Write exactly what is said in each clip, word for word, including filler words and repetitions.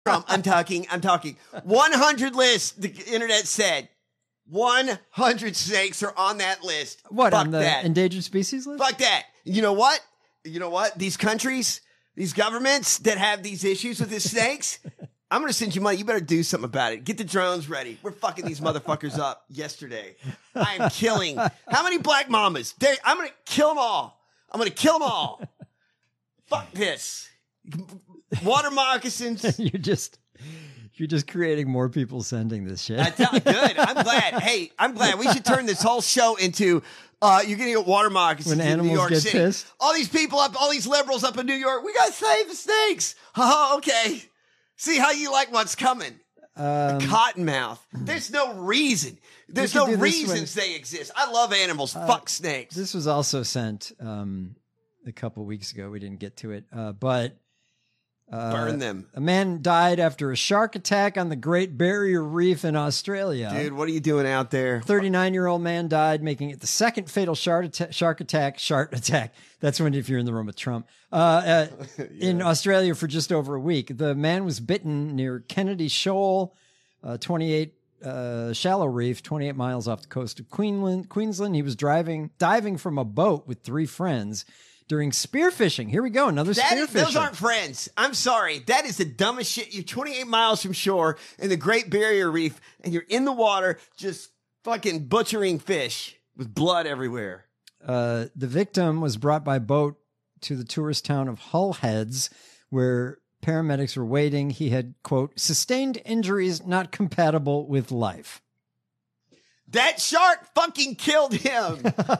Trump, I'm talking, I'm talking. one hundred lists, the internet said. one hundred snakes are on that list. What, Fuck on the that. endangered species list? Fuck that. You know what? You know what? These countries, these governments that have these issues with these snakes, I'm going to send you money. You better do something about it. Get the drones ready. We're fucking these motherfuckers up yesterday. I am killing. How many black mamas? They, I'm going to kill them all. I'm going to kill them all. Fuck this. Water moccasins. You're just... You're just creating more people sending this shit. I tell, good. I'm glad. Hey, I'm glad. We should turn this whole show into uh, you're going to get water moccasins when in animals New York get City. Pissed. All these people up, all these liberals up in New York. We got to save the snakes. Oh, okay. See how you like what's coming. Um, Cottonmouth. There's no reason. There's no reasons they exist. I love animals. Uh, Fuck snakes. This was also sent um, a couple weeks ago. We didn't get to it, uh, but. Uh, Burn them. A man died after a shark attack on the Great Barrier Reef in Australia. Dude, what are you doing out there? thirty-nine-year-old man died, making it the second fatal shark attack. Shark attack. Shark attack. That's when if you're in the room with Trump. Uh, uh, yeah. In Australia for just over a week. The man was bitten near Kennedy Shoal, uh, twenty-eight uh, shallow reef, twenty-eight miles off the coast of Queensland. Queensland. He was driving, diving from a boat with three friends. During spearfishing. Here we go. Another that spearfishing. Is, those aren't friends. I'm sorry. That is the dumbest shit. You're twenty-eight miles from shore in the Great Barrier Reef, and you're in the water just fucking butchering fish with blood everywhere. Uh, the victim was brought by boat to the tourist town of Hull Heads, where paramedics were waiting. He had, quote, sustained injuries not compatible with life. That shark fucking killed him.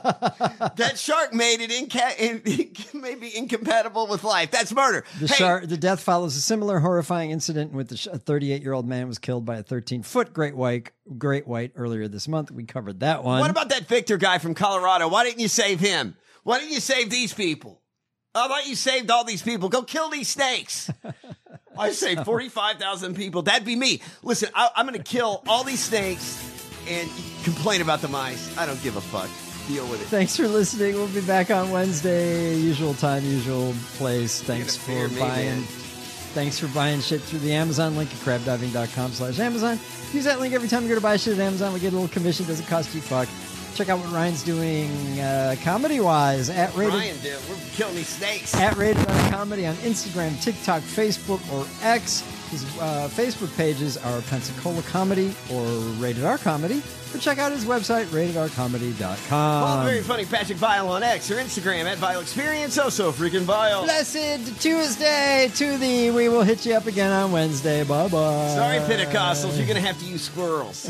That shark made it inca- in, maybe incompatible with life. That's murder. The hey. shark. The death follows a similar horrifying incident with the, a thirty-eight-year-old man was killed by a thirteen-foot great white great white earlier this month. We covered that one. What about that Victor guy from Colorado? Why didn't you save him? Why didn't you save these people? I thought you saved all these people. Go kill these snakes. I saved forty-five thousand people. That'd be me. Listen, I, I'm going to kill all these snakes and complain about the mice. I don't give a fuck. Deal with it. Thanks for listening. We'll be back on Wednesday. Usual time, usual place. Thanks for me, buying. Man. Thanks for buying shit through the Amazon link at crabdiving.com slash Amazon. Use that link every time you go to buy shit at Amazon. We get a little commission. Doesn't cost you fuck. Check out what Ryan's doing uh, comedy-wise at Rated. Ryan, dude, we're killing these snakes. At Rated R Comedy on Instagram, TikTok, Facebook, or X. His uh, Facebook pages are Pensacola Comedy or Rated R Comedy. Or check out his website, rated r comedy dot com. Well, very funny Patrick Vile on X or Instagram at Vile Experience. Oh, so freaking Vile. Blessed Tuesday to thee. We will hit you up again on Wednesday. Bye-bye. Sorry, Pentecostals. You're going to have to use squirrels.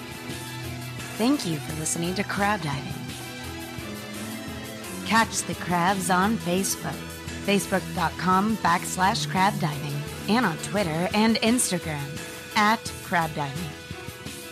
Thank you for listening to Crab Diving. Catch the crabs on Facebook. Facebook.com backslash crab diving. And on Twitter and Instagram at crab diving.